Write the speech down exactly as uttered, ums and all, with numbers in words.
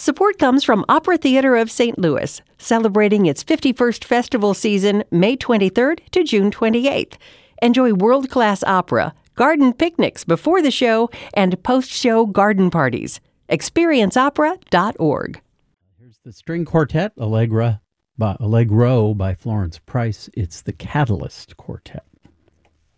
Support comes from Opera Theater of Saint Louis, celebrating its fifty-first festival season May twenty-third to June twenty-eighth. Enjoy world-class opera, garden picnics before the show, and post-show garden parties. experience opera dot org. Here's the string quartet, Allegra by, Allegro by Florence Price. It's the Catalyst Quartet.